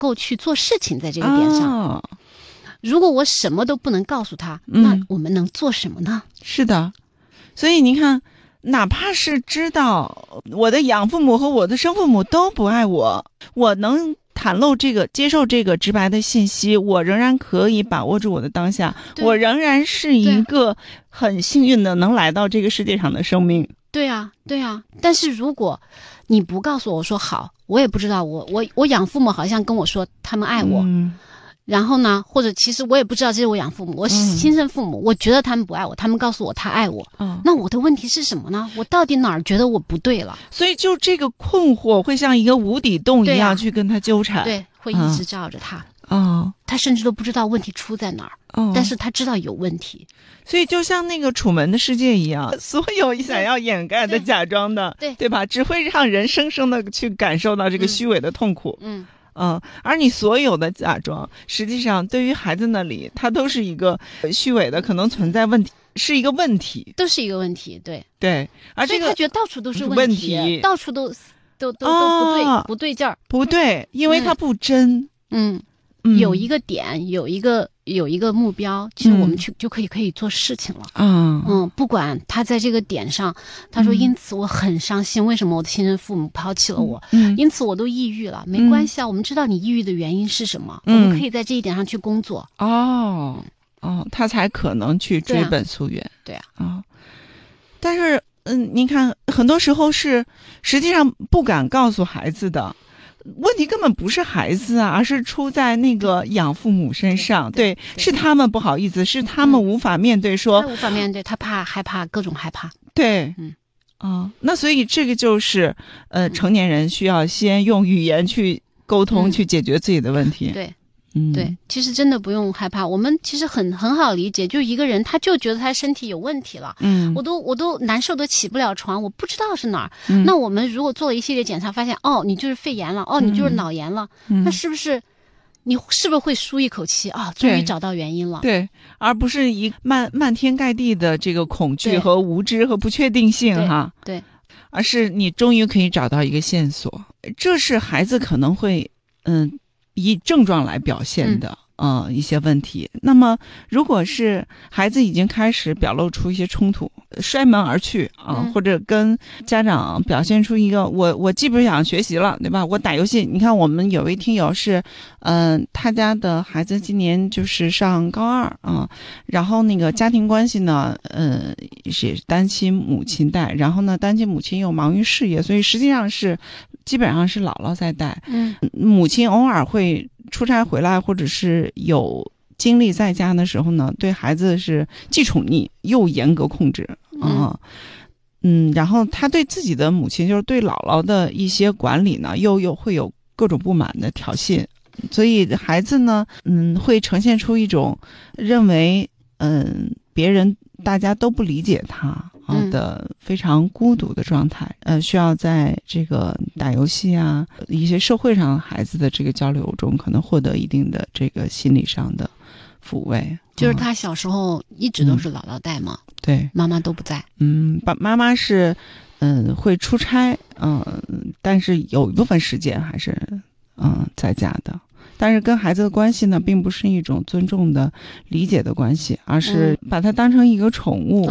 够去做事情在这个点上。如果我什么都不能告诉他，那我们能做什么呢？ 是的，所以您看，哪怕是知道我的养父母和我的生父母都不爱我，我能袒露这个，接受这个直白的信息，我仍然可以把握住我的当下，我仍然是一个很幸运的能来到这个世界上的生命。 对啊，对啊。但是如果你不告诉我说好，我也不知道，我养父母好像跟我说他们爱我，然后呢，或者其实我也不知道这是我养父母，我亲生父母，我觉得他们不爱我，他们告诉我他爱我，那我的问题是什么呢？我到底哪儿觉得我不对了？ 所以就这个困惑会像一个无底洞一样去跟他纠缠， 对，会一直罩着他。他甚至都不知道问题出在哪儿，但是他知道有问题。 所以就像那个楚门的世界一样，所有想要掩盖的、假装的，对吧？只会让人生生的去感受到这个虚伪的痛苦。而你所有的假装，实际上对于孩子那里，它都是一个虚伪的，可能存在问题，是一个问题， 都是一个问题。 对，而这个他觉得到处都是问题，到处都不对，不对劲儿， 不对，因为它不真。 有一个点，有一个目标，其实我们就可以做事情了。不管他在这个点上，他说因此我很伤心，为什么我的亲生父母抛弃了我？因此我都抑郁了。没关系啊，我们知道你抑郁的原因是什么，我们可以在这一点上去工作。 他才可能去追本溯源。 对啊。 但是您看，很多时候是实际上不敢告诉孩子的。问题根本不是孩子啊，而是出在那个养父母身上。对，是他们不好意思，是他们无法面对，他无法面对，他害怕，各种害怕。 对，那所以这个就是成年人需要先用语言去沟通，去解决自己的问题。 对，其实真的不用害怕，我们其实很好理解，就一个人他就觉得他身体有问题了，我都难受，都起不了床，我不知道是哪儿。那我们如果做了一系列检查，发现你就是肺炎了，你就是脑炎了，那是不是会舒一口气终于找到原因了？ 对，而不是一漫天盖地的这个恐惧和无知和不确定性哈。 对， 而是你终于可以找到一个线索，这是孩子可能会以症状来表现的一些问题。那么如果是孩子已经开始表露出一些冲突，摔门而去或者跟家长表现出一个我既不想学习了，对吧？我打游戏。你看我们有位听友是他家的孩子今年就是上高2然后那个家庭关系呢是单亲母亲带，然后呢单亲母亲又忙于事业，所以实际上是基本上是姥姥在带。母亲偶尔会出差回来，或者是有精力在家的时候呢，对孩子是既宠溺又严格控制然后他对自己的母亲，就是对姥姥的一些管理呢，又会有各种不满的挑衅，所以孩子呢会呈现出一种认为别人大家都不理解他的非常孤独的状态，需要在这个打游戏一些社会上孩子的这个交流中，可能获得一定的这个心理上的抚慰。 就是他小时候一直都是姥姥带嘛， 对， 妈妈都不在。 妈妈是会出差，但是有一部分时间还是在家的。但是跟孩子的关系呢，并不是一种尊重的、理解的关系，而是把它当成一个宠物。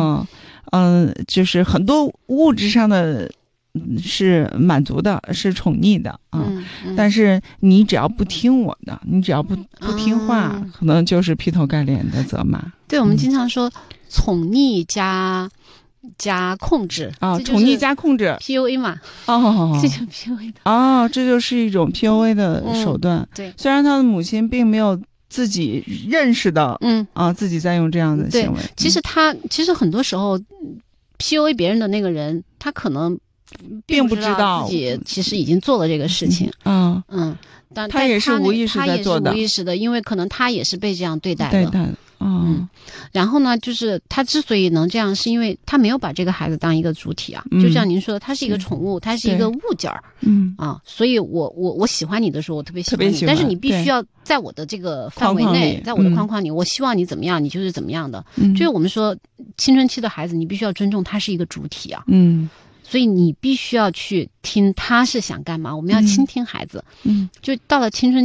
就是很多物质上的是满足的，是宠溺的但是你只要不听我的，你只要不听话，可能就是劈头盖脸的责骂。 对，我们经常说宠溺加控制宠溺加控制 PUA 嘛。这就 PUA 的这就是一种 PUA 的手段。 对， 虽然他的母亲并没有自己认识到自己在用这样的行为。 其实很多时候 PUA 别人的那个人，他可能并不知道自己其实已经做了这个事情。但他也是无意识在做的， 他也是无意识的，因为可能他也是被这样对待的。然后呢，就是他之所以能这样，是因为他没有把这个孩子当一个主体就像您说的，他是一个宠物，他是一个物件儿。所以我喜欢你的时候，我特别喜欢你，但是你必须要在我的这个范围内，在我的框框里，我希望你怎么样，你就是怎么样的。就是我们说青春期的孩子，你必须要尊重他是一个主体所以你必须要去听他是想干嘛，我们要倾听孩子。就到了青春